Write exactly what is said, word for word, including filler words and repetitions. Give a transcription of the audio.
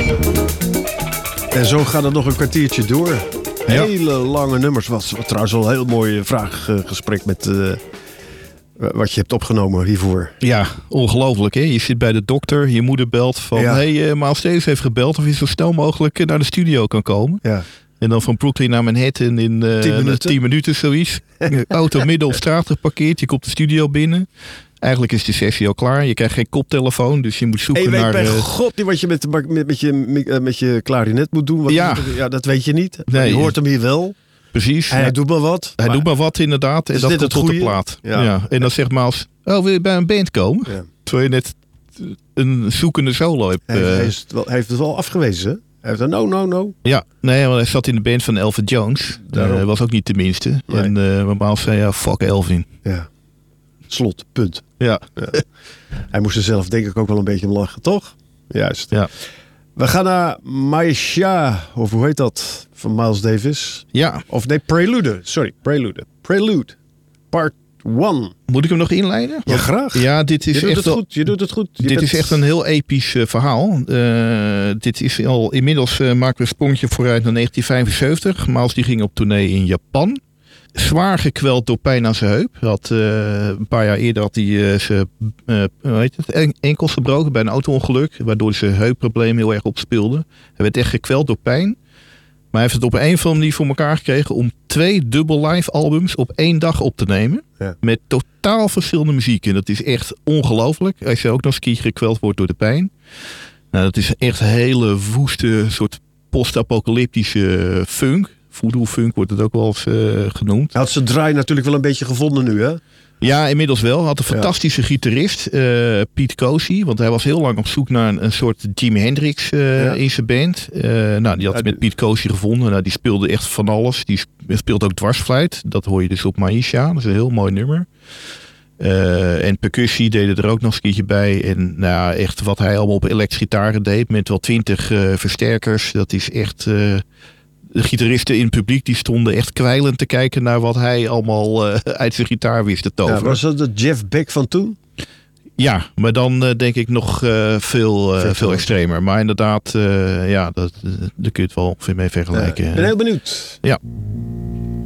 En zo gaat het nog een kwartiertje door. Hele ja. lange nummers. Was trouwens wel een heel mooi vraaggesprek met uh, wat je hebt opgenomen hiervoor. Ja, ongelooflijk hè. Je zit bij de dokter, je moeder belt van... Ja. Hé, hey, uh, Miles Davis heeft gebeld of je zo snel mogelijk naar de studio kan komen. Ja. En dan van Brooklyn naar Manhattan in uh, tien minuten, tien minuten zoiets. Auto midden op straat geparkeerd, je komt de studio binnen... Eigenlijk is de sessie al klaar. Je krijgt geen koptelefoon, dus je moet zoeken naar... Je weet naar... bij uh... god niet wat je met, met, met, je, met je klarinet moet doen. Wat ja. Je, ja, dat weet je niet. Nee. Je hoort hem hier wel. Precies. Hij ja. doet maar wat. Hij maar... doet maar wat, inderdaad. En is dat dit komt het tot goeie? de plaat. Ja. Ja. En dan zegt Miles, oh, wil je bij een band komen? Ja. Terwijl je net een zoekende solo hebt. Hij, uh... hij, is het wel, hij heeft het wel afgewezen, hè? Hij heeft een no, no, no. Ja, nee, want hij zat in de band van Elvin Jones. Dat uh, was ook niet de minste. Nee. En uh, Miles zei, ja, fuck Elvin. Ja. Slot, punt. Ja. ja. Hij moest er zelf denk ik ook wel een beetje om lachen, toch? Juist. Ja. We gaan naar Maisha, of hoe heet dat, van Miles Davis. Ja. Of nee, Prelude. Sorry, Prelude. Prelude. Part one. Moet ik hem nog inleiden? Ja, graag. Ja, dit is je doet echt het goed. Je doet het goed. Je dit bent... is echt een heel episch uh, verhaal. Uh, dit is al inmiddels uh, maken we een sprongje vooruit naar negentien vijfenzeventig. Miles die ging op tournee in Japan. Zwaar gekweld door pijn aan zijn heup. Had, uh, een paar jaar eerder had hij uh, zijn uh, hoe heet het, enkels gebroken bij een auto-ongeluk. Waardoor zijn heupprobleem heel erg opspeelde. Hij werd echt gekweld door pijn. Maar hij heeft het op een of andere manier voor elkaar gekregen om twee dubbel live albums op één dag op te nemen. Ja. Met totaal verschillende muziek. En dat is echt ongelooflijk. Als je ook nog eens een keer gekweld wordt door de pijn. Nou, dat is echt een hele woeste soort post-apocalyptische funk. Voodoo funk wordt het ook wel eens uh, genoemd. Hij had zijn draai natuurlijk wel een beetje gevonden nu, hè? Ja, inmiddels wel. Hij had een fantastische ja. gitarist, uh, Pete Cozy. Want hij was heel lang op zoek naar een, een soort Jimi Hendrix uh, ja. in zijn band. Uh, nou, die had hij met Pete Cozy gevonden. Nou, die speelde echt van alles. Die speelt ook dwarsfluit. Dat hoor je dus op Maisha. Dat is een heel mooi nummer. Uh, en percussie deden er ook nog eens een keertje bij. En nou, echt wat hij allemaal op elektrische gitaren deed. Met wel twintig uh, versterkers. Dat is echt... Uh, De gitaristen in het publiek die stonden echt kwijlend te kijken naar wat hij allemaal uh, uit zijn gitaar wist te toveren. Ja, was dat de Jeff Beck van toen? Ja, maar dan uh, denk ik nog uh, veel, uh, veel extremer. Maar inderdaad, uh, ja, dat, daar kun je het wel mee vergelijken. Ja, ik ben heel benieuwd. Ja.